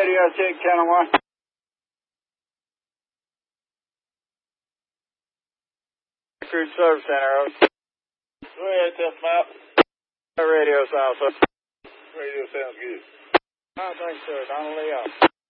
Radio check, channel 1. Cruise Service Center. Go ahead, test them out. Radio sounds, sir. Radio sounds good. Thanks, sir. Donald Lee out.